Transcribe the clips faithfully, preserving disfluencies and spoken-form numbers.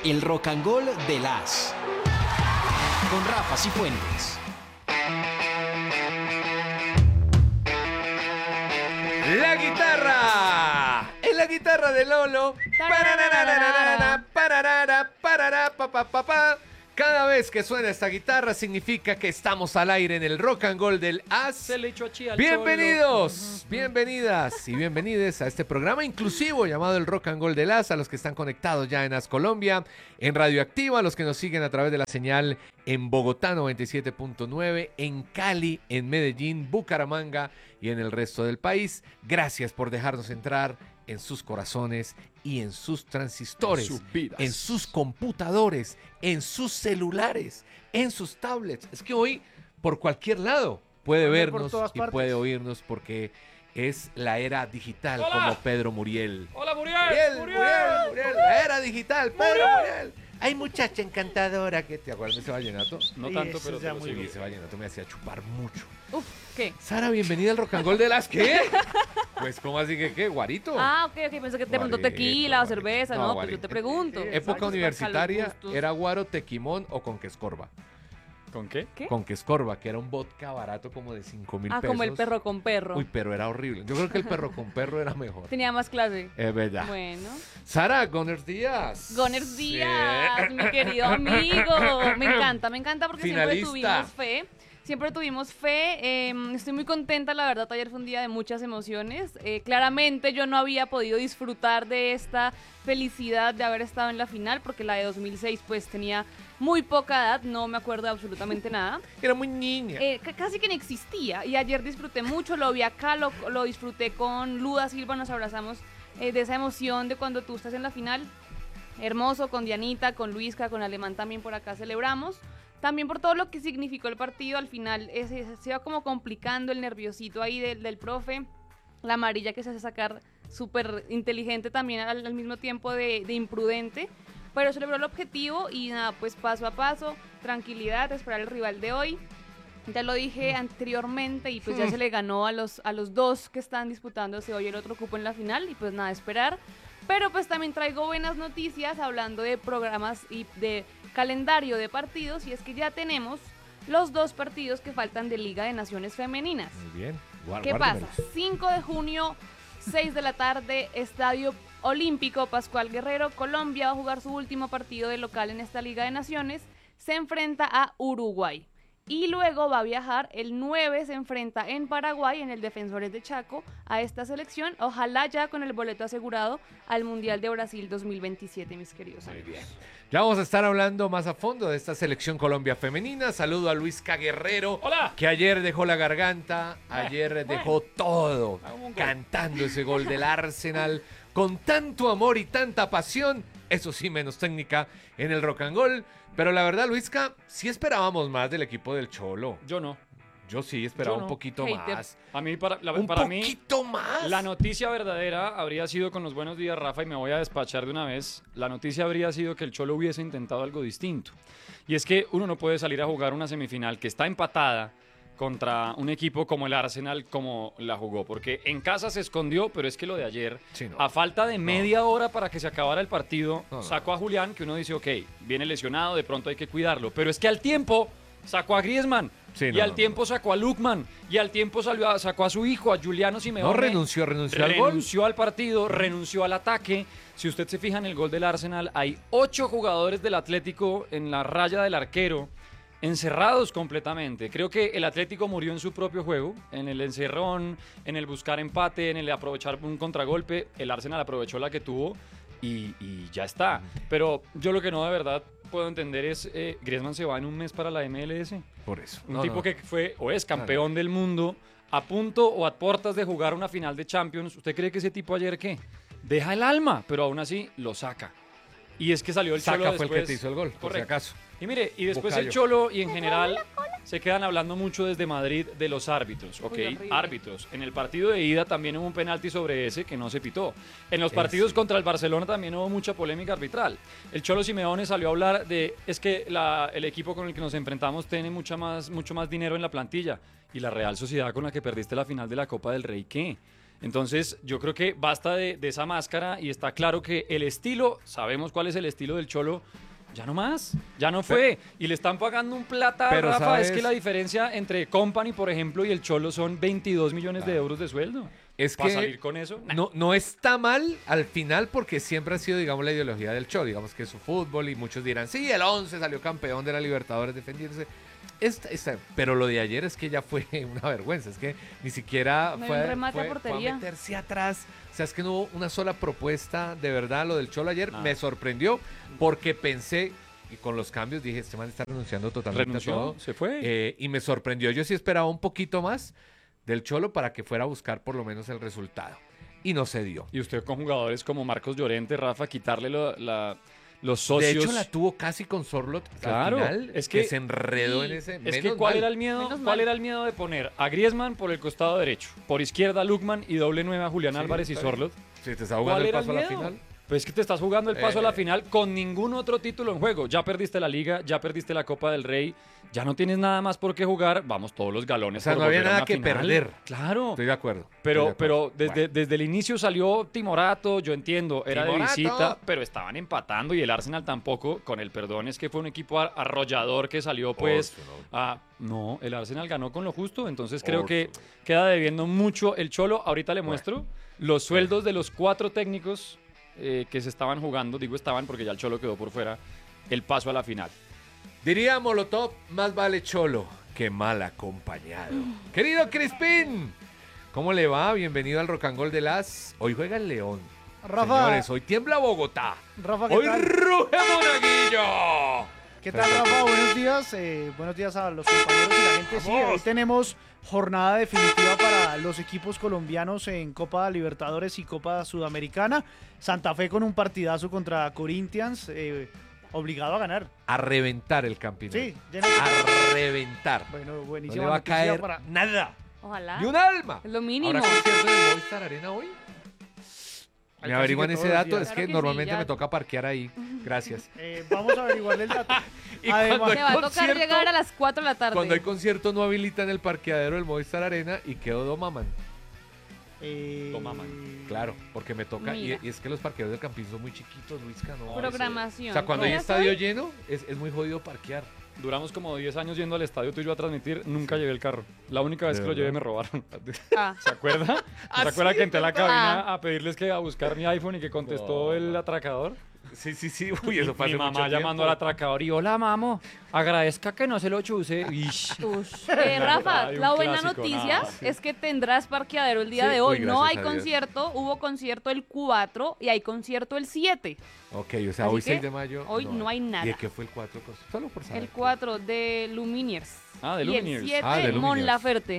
El Rock and Roll de las con Rafa Cifuentes. La guitarra, es la guitarra de Lolo. Pararararara, pararara, parará, pa, pa, pa, pa. Cada vez que suena esta guitarra significa que estamos al aire en el Rock and Roll del As. Se le echó a Chía al Bienvenidos, cholo. bienvenidas y bienvenides a este programa inclusivo llamado el Rock and Roll del As, a los que están conectados ya en As Colombia, en Radioactiva, a los que nos siguen a través de la señal en Bogotá noventa y siete punto nueve, en Cali, en Medellín, Bucaramanga y en el resto del país. Gracias por dejarnos entrar en sus corazones y en sus transistores, En sus vidas. en sus computadores, en sus celulares, en sus tablets. Es que hoy, por cualquier lado, puede Ande por vernos todas y partes. puede oírnos porque es la era digital, Hola. como Pedro Muriel. Hola, Muriel. Muriel, Muriel. Muriel, Muriel, la era digital, Pedro Muriel. Muriel. Hay muchacha encantadora que... ¿Te acuerdas de ese vallenato? No Sí, tanto, ese pero ya te lo muy sigo. bien. Ese vallenato me hacía chupar mucho. Uf, ¿qué? Sara, bienvenida al Rock and Roll de las... ¿Qué? Pues, ¿cómo así que qué? ¿Guarito? Ah, ok, ok, pensé que te preguntó Guarito, tequila o guarito. cerveza, No, no, pues guarito. yo te pregunto. Época Exacto, universitaria, para los gustos. ¿era guaro, tequimón o con quescorba? ¿Con qué? ¿Qué? Con quescorba, que era un vodka barato como de cinco mil Ah, pesos. como el perro con perro. Uy, pero era horrible. Yo creo que el perro con perro era mejor. Tenía más clase. Es verdad. Bueno. Sara, Gunners Díaz. Gunners Díaz, mi querido amigo. Me encanta, me encanta porque siempre Finalista. tuvimos fe. Siempre tuvimos fe. eh, estoy muy contenta, la verdad. Ayer fue un día de muchas emociones. Eh, claramente yo no había podido disfrutar de esta felicidad de haber estado en la final porque la de dos mil seis pues tenía muy poca edad. No me acuerdo de absolutamente nada. Era muy niña. Eh, c- casi que no existía. Y ayer disfruté mucho, lo vi acá, lo, lo disfruté con Luda Silva, nos abrazamos eh, de esa emoción de cuando tú estás en la final. Hermoso, con Dianita, con Luisca, con Alemán también por acá celebramos. También por todo lo que significó el partido, al final eh, se, se iba como complicando el nerviosito ahí del, del profe. La amarilla que se hace sacar súper inteligente también al, al mismo tiempo de, de imprudente. Pero se logró el objetivo y nada, pues paso a paso, tranquilidad, esperar el rival de hoy. Ya lo dije anteriormente y pues ya se le ganó a los, a los dos que están disputándose hoy el otro cupo en la final y pues nada, esperar. Pero pues también traigo buenas noticias hablando de programas y de calendario de partidos y es que ya tenemos los dos partidos que faltan de Liga de Naciones Femeninas. Muy bien. Guar- ¿Qué guárdemelos. pasa? cinco de junio, seis de la tarde, Estadio Olímpico Pascual Guerrero. Colombia va a jugar su último partido de local en esta Liga de Naciones. Se enfrenta a Uruguay. Y luego va a viajar, el nueve se enfrenta en Paraguay, en el Defensores de Chaco, a esta selección. Ojalá ya con el boleto asegurado al Mundial de Brasil dos mil veintisiete, mis queridos Muy amigos. bien. Ya vamos a estar hablando más a fondo de esta selección Colombia femenina. Saludo a Luis Guerrero, Hola. que ayer dejó la garganta, ayer dejó todo, Hagamos un gol. cantando ese gol del Arsenal con tanto amor y tanta pasión. Eso sí, menos técnica en el rock and roll. Pero la verdad, Luisca, sí esperábamos más del equipo del Cholo. Yo no. Yo sí esperaba Yo no. un poquito Hater. más. A mí, para, la- Un para mí, poquito más. la noticia verdadera habría sido con los buenos días, Rafa, y me voy a despachar de una vez. La noticia habría sido que el Cholo hubiese intentado algo distinto. Y es que uno no puede salir a jugar una semifinal que está empatada contra un equipo como el Arsenal como la jugó, porque en casa se escondió, pero es que lo de ayer, Sí, no. a falta de media hora para que se acabara el partido, No, no, sacó a Julián, que uno dice, ok, viene lesionado, de pronto hay que cuidarlo, pero es que al tiempo sacó a Griezmann, Sí, y no, al no, tiempo sacó a Lukman, y al tiempo salió a- sacó a su hijo, a Juliano Simeone. No renunció, renunció al gol. Renunció al partido, renunció al ataque. Si usted se fija en el gol del Arsenal, hay ocho jugadores del Atlético en la raya del arquero, encerrados completamente. Creo que el Atlético murió en su propio juego, en el encerrón, en el buscar empate, en el aprovechar un contragolpe. El Arsenal aprovechó la que tuvo y, y ya está. Pero yo lo que no de verdad puedo entender es, eh, Griezmann se va en un mes para la M L S. Por eso. Un No, tipo no. que fue o es campeón del mundo, a punto o a puertas de jugar una final de Champions. ¿Usted cree que ese tipo ayer qué? Deja el alma, pero aún así lo saca. Y es que salió el Saca Cholo fue el después. que te hizo el gol, por si Correcto. acaso. Y mire, y después Bucayo. el Cholo y en general se quedan hablando mucho desde Madrid de los árbitros, ¿ok? Uy, horrible. Árbitros. En el partido de ida también hubo un penalti sobre ese que no se pitó. En los Ese. partidos contra el Barcelona también hubo mucha polémica arbitral. El Cholo Simeone salió a hablar de, es que la- el equipo con el que nos enfrentamos tiene mucha más, mucho más dinero en la plantilla. Y la Real Sociedad con la que perdiste la final de la Copa del Rey, ¿qué? Entonces, yo creo que basta de, de esa máscara y está claro que el estilo, sabemos cuál es el estilo del Cholo, ya no más, ya no fue. Y le están pagando un plata, Pero, Rafa, ¿sabes? es que la diferencia entre Company, por ejemplo, y el Cholo son veintidós millones de euros de sueldo. Es ¿Para que salir con eso? Nah. no, no está mal al final porque siempre ha sido, digamos, la ideología del Cholo, digamos que es su fútbol y muchos dirán, sí, el once salió campeón de la Libertadores defendiéndose. Esta, esta, pero lo de ayer es que ya fue una vergüenza, es que ni siquiera No hay fue, un remate a fue- fue portería. a meterse atrás. O sea, es que no hubo una sola propuesta de verdad. Lo del Cholo ayer Nada. me sorprendió porque pensé, y con los cambios dije, este man está renunciando totalmente Renunció, a todo. se fue. Eh, y me sorprendió. Yo sí esperaba un poquito más del Cholo para que fuera a buscar por lo menos el resultado. Y no se dio. Y usted con jugadores como Marcos Llorente, Rafa, quitarle lo- la- los socios. De hecho, la tuvo casi con Sorlot Claro, al final, es que, que- se enredó Y en ese. Es menos que ¿cuál mal. era el miedo? Menos ¿Cuál mal. era el miedo de poner a Griezmann por el costado derecho, por izquierda a Lukman y doble nueve a Julián Sí, Álvarez y está bien. Sorlot? Sí, te está jugando el era paso a la miedo? final. Pues es que te estás jugando el paso a Eh. la final con ningún otro título en juego. Ya perdiste la Liga, ya perdiste la Copa del Rey, ya no tienes nada más por qué jugar. Vamos, todos los galones. O sea, por no había volver a nada una que final. perder. Claro. Estoy de acuerdo. estoy de Pero, acuerdo. pero desde, Bueno. desde el inicio salió Timorato, yo entiendo, era Timorato. de visita, pero estaban empatando y el Arsenal tampoco, con el perdón, es que fue un equipo ar- arrollador que salió pues Orso, ¿no? a... No, el Arsenal ganó con lo justo, entonces creo Orso. que queda debiendo mucho el Cholo. Ahorita le muestro los sueldos de los cuatro técnicos eh, que se estaban jugando, digo estaban porque ya el Cholo quedó por fuera, el paso a la final. Diría Molotov, más vale Cholo que mal acompañado. Querido Crispín, ¿cómo le va? Bienvenido al Rock and Roll de las... Hoy juega el León. Rafa, Señores, hoy tiembla Bogotá. Rafa, ¿qué Hoy tal? ruge Monaguillo. ¿Qué tal, Rafa? Buenos días. eh, buenos días a los compañeros y la gente. Sí, Vamos. hoy tenemos jornada definitiva para los equipos colombianos en Copa Libertadores y Copa Sudamericana. Santa Fe con un partidazo contra Corinthians, eh, obligado a ganar. A reventar el campeonato. Sí, lleno de- A reventar. Bueno, No buenísima le va a noticia caer para... nada. Ojalá. Ni un alma. Es lo mínimo. ¿Habrá concierto en el Movistar Arena hoy? Ay, ¿Me casi averiguan que ese todos los dato? días. Es Claro que que sí, normalmente ya. me toca parquear ahí. Gracias. Eh, vamos a averiguarle el dato. Y Además- cuando Te va a hay tocar concierto- llegar a las cuatro de la tarde. Cuando hay concierto no habilitan el parqueadero del Movistar Arena y quedo Domaman. Eh, Toma, man. Claro, porque me toca. Y, Mira. y es que los parqueaderos del Campín son muy chiquitos, Luisca, ¿no? Programación. O sea, cuando hay ¿Ya estadio soy? lleno, es, es muy jodido parquear. Duramos como diez años yendo al estadio tuyo a transmitir, nunca llevé el carro. La única vez ¿De que lo llevé verdad? me robaron. Ah, ¿Se acuerda? Ah, ¿Se acuerda sí, que entré a la ¿verdad? cabina Ah. a pedirles que a buscar mi iPhone y que contestó No, el no. atracador? Sí, sí, sí. Uy, eso fue Mi hace mamá mucho llamando tiempo. al atracador y hola, mamo, agradezca que no se lo chuse. Ish. ush. Eh, Rafa, Hay un la buena clásico, noticia nada. es que tendrás parqueadero el día Sí. de Uy, hoy. no gracias hay a Dios. concierto, hubo concierto el cuatro y hay concierto el siete. Ok, o sea, Así hoy que seis de mayo. hoy no hay nada. ¿Y de qué fue el cuatro? Solo por saber. El cuatro de Luminiers. Ah, de y Lumineers. el siete Ah, de Mon Lumineers. Laferte.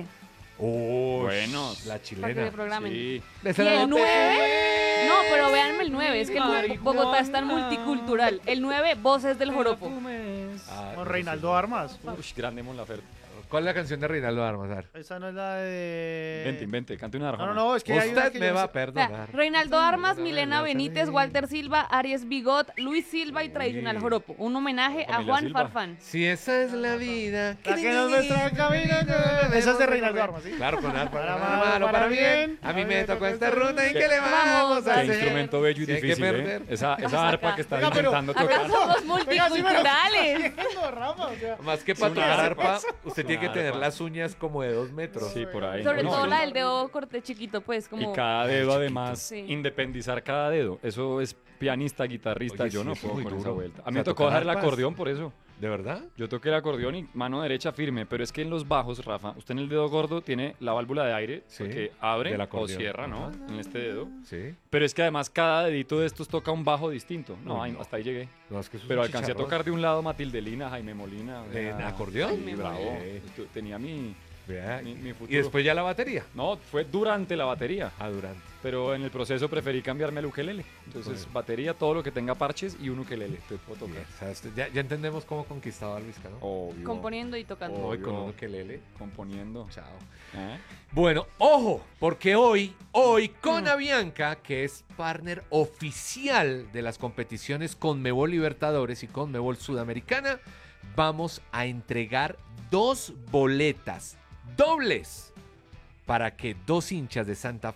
Oh, Buenos. la Para que chilena. se programen. Sí. Esa Y la el boté. nueve, no, pero véanme el nueve, es que el Marihuana. Bogotá es tan multicultural. El nueve, Voces del Joropo. Ah, Con no Reinaldo sé. Armas. Uy, grande Mon Laferte. ¿Cuál es la canción de Reinaldo Armas? A ver. Esa no es la de... Vente, invente, cante una No, arjona. no, no, es que hay una Usted que me yo no va sé- a O sea, perdonar. Reinaldo Armas, No, Milena no, Benítez, no. Walter Silva, Aries Bigot, Luis Silva y Tradicional Joropo. Un homenaje a Familia Juan Silva. Farfán. Si esa es la vida. La que nos muestra el camino. Esa es de Reinaldo Armas, ¿sí? Claro, con arpa. Para Para malo, malo, para para bien. bien. A mí me tocó esta ruta y Qué- que le vamos a Qué Qué hacer. instrumento bello y Si hay que difícil, ¿eh? perder. Esa, esa arpa que está Venga, pero- intentando Acá tocar. somos Venga, sí me lo está multiculturales. haciendo, Rafa, o sea. Más que para Una tocar arpa. arpa, usted tiene que Una tener arpa. las uñas como de dos metros. Sí, por ahí. Sobre No, todo sí. la del dedo corte chiquito, pues, como... Y cada dedo, chiquito. además, Sí. independizar cada dedo. Eso es pianista, guitarrista. Oye, yo sí, no eso es puedo muy con esa duro. vuelta. A O mí sea, me tocó tocar dejar el arpas. acordeón por eso. ¿De verdad? Yo toqué el acordeón y mano derecha firme, pero es que en los bajos, Rafa, usted en el dedo gordo tiene la válvula de aire Sí, que abre del o acordeón. cierra, ¿no? Ajá. En este dedo. Sí. Pero es que además cada dedito de estos toca un bajo distinto. No, Uy, ahí- no. hasta ahí llegué. No, es que eso es Pero un alcancé a chicharrón. tocar de un lado Matilde Lina, Jaime Molina. o ¿En sea, acordeón? Sí, bravo. Sí. Estu- Tenía mi, Vea, mi, mi futuro. Y después ya la batería. No, fue durante la batería. Ah, durante. Pero en el proceso preferí cambiarme el ukelele. Entonces, Bueno. batería, todo lo que tenga parches y un ukelele. Te puedo tocar. Bien, o sea, este- ya, ya entendemos cómo conquistaba a Luisca, ¿no? Obvio. Componiendo y tocando. Hoy con obvio. un ukelele. Componiendo. Chao. ¿Eh? Bueno, ojo, porque hoy, hoy con Avianca, que es partner oficial de las competiciones Conmebol Libertadores y Conmebol Sudamericana, vamos a entregar dos boletas dobles para que dos hinchas de Santa Fe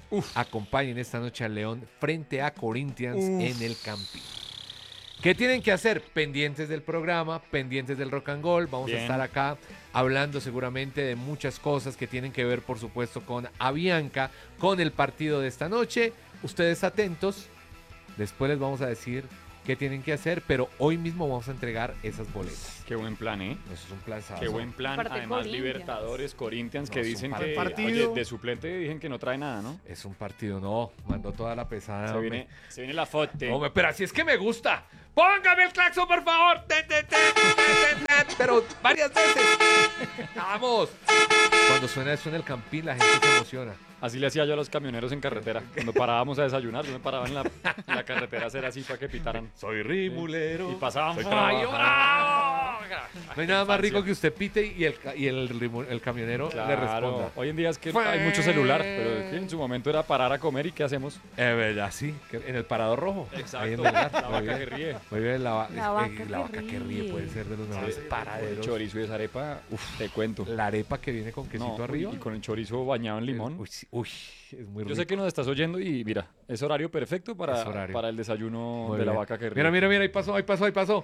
acompañen esta noche al León frente a Corinthians en el Campín. ¿Qué tienen que hacer? Pendientes del programa, pendientes del Rock and Gold. Vamos Bien. a estar acá hablando seguramente de muchas cosas que tienen que ver, por supuesto, con Avianca, con el partido de esta noche. Ustedes atentos. Después les vamos a decir qué tienen que hacer, pero hoy mismo vamos a entregar esas boletas. Qué buen plan, ¿eh? Eso es un plan Qué buen plan. Aparte Además, Corinthians. Libertadores, Corinthians, No, que es un dicen par- que partido. oye, de suplente dicen que no trae nada, ¿no? Es un partido, no, mandó toda la pesada. Se hombre. viene, se viene la foto. Hombre, pero así es que me gusta. Póngame el claxon, por favor. Te, te, te, te, te, te, pero varias veces. Vamos. Cuando suena eso en el Campín, la gente se emociona. Así le hacía yo a los camioneros en carretera. Cuando parábamos a desayunar, yo me paraba en la, en la carretera a hacer así para que pitaran. Soy rimulero. Y pasaban. Soy ¡Ay, trabajador. ¡ah! No hay nada más rico que usted pite y el, ca- y el, rimu- el camionero le responda. Claro, hoy en día es que hay mucho celular, pero es que en su momento era parar a comer y ¿qué hacemos? Es verdad, sí. que En el parador rojo. Ahí en Exacto, Melgar. la Muy vaca bien. que ríe. Muy bien, la, va- La eh, vaca la que vaca que ríe ríe. puede ser de los mejores El paraderos. chorizo y esa arepa, uf, te cuento. La arepa que viene con quesito No, arriba. y con el chorizo bañado en limón. Uy, sí, uy, es muy rico. Yo sé que nos estás oyendo y mira, es horario perfecto para, Es horario. para el desayuno Muy de la bien. vaca que ríe. Mira, mira, mira, ahí pasó, ahí pasó, ahí pasó.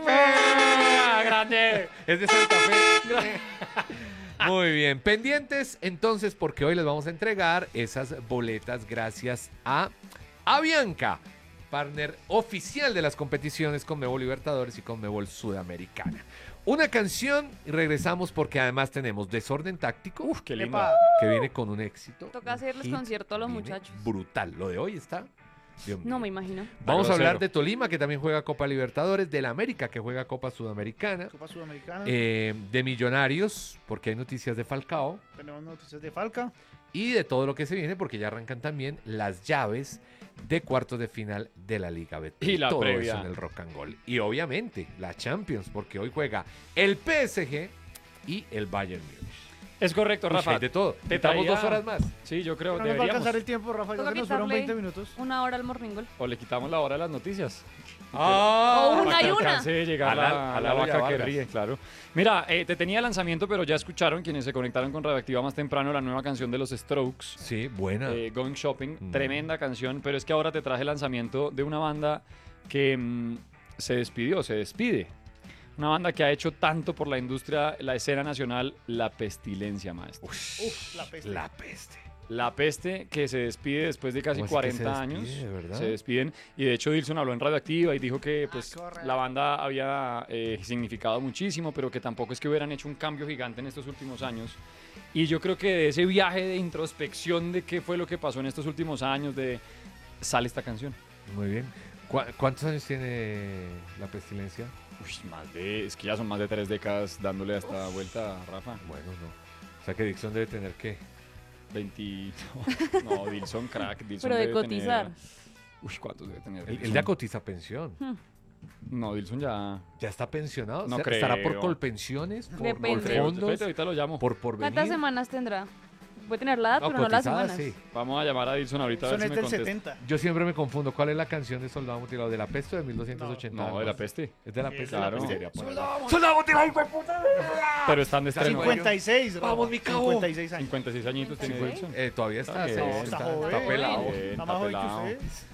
¡Ah, grande! Es de Santa Fe. Muy bien, pendientes entonces porque hoy les vamos a entregar esas boletas gracias a Avianca, partner oficial de las competiciones Conmebol Libertadores y Conmebol Sudamericana. Una canción y regresamos porque además tenemos Desorden Táctico, Uf, qué lindo. Epa. que viene con un éxito. Toca un hacerles hit, concierto a los viene muchachos. Brutal, lo de hoy está. Dios mío. No me imagino. Vamos a hablar grosero. de Tolima, que también juega Copa Libertadores, del América, que juega Copa Sudamericana, Copa Sudamericana. eh, de Millonarios, porque hay noticias de Falcao, Tenemos noticias de Falca. y de todo lo que se viene, porque ya arrancan también las llaves de cuartos de final de la Liga Betplay. Y la todo previa. eso en el Rock and Roll. Y obviamente la Champions, porque hoy juega el P S G y el Bayern Múnich. Es correcto, Uy, Rafa. hay de todo. te Estamos traía- dos horas más. Sí, yo creo No que nos va a deberíamos. alcanzar el tiempo, Rafa. Ya Toca se nos fueron quitarle veinte minutos. Una hora al morningol. O le quitamos la hora de las noticias. Ah, O una Para que y una. alcance de llegar A la- la, a la la olla vaca que Vargas. ríe, claro. Mira, eh, te tenía lanzamiento, pero ya escucharon quienes se conectaron con Radioactiva más temprano la nueva canción de los Strokes. Sí, buena. eh, Going Shopping, Mm. tremenda canción, pero es que ahora te traje el lanzamiento de una banda que mm, se despidió, se despide. Una banda que ha hecho tanto por la industria, la escena nacional, La Pestilencia, maestro. Uf, la peste. La peste. La Peste, que se despide después de casi ¿Cómo así que se cuarenta despide, años. de verdad? Se despiden. Y de hecho, Dilson habló en Radioactiva y dijo que pues, correcto. la banda había eh, significado muchísimo, pero que tampoco es que hubieran hecho un cambio gigante en estos últimos años. Y yo creo que de ese viaje de introspección de qué fue lo que pasó en estos últimos años, de sale esta canción. Muy bien. ¿Cu- ¿Cuántos años tiene la pestilencia? Uy, más de, es que ya son más de tres décadas dándole a esta vuelta, Rafa. Bueno, no. O sea que Dixon debe tener qué. veinte. No, no, Dilson, crack. Dilson Pero de debe cotizar. tener- Uy, ¿cuántos debe tener? Él, él Dilson? ya cotiza pensión. No, Dilson ya. Ya está pensionado. No O sea, ¿estará por creo. colpensiones? ¿Por, por Depende. Creo, fondos? espérate, ahorita lo llamo. ¿Por por ¿Cuántas venir? semanas tendrá? Puede tener la edad, No, pero no las cotizada, semanas. sí. Vamos a llamar a Dilson ahorita a ver Son si es me del contesta. setenta. Yo siempre me confundo. ¿Cuál es la canción de Soldado Mutilado? ¿De la peste o de mil doscientos ochenta? No, de la peste. Es de la Sí, peste. claro. Miseria, pues. ¡Soldado Mutilado, hijo de puta! Pero están de estreno. cincuenta y seis, Rafa. Vamos, mi cabo. cincuenta y seis años. cincuenta y seis añitos tiene cincuenta y Dilson. Eh, todavía está. Está sí, bien. No, está está, joven. está pelado. Bien, Está está más joven que pelado. usted.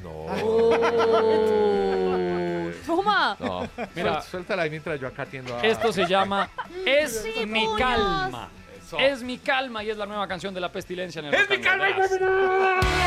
No. ¡Toma! No. Mira. Suel- Suéltala ahí mientras yo acá atiendo a... Esto se llama Es mi puños. calma. Eso. Es mi calma y es la nueva canción de La Pestilencia en el ¡Es Rock mi and calma, Roll. hijo de-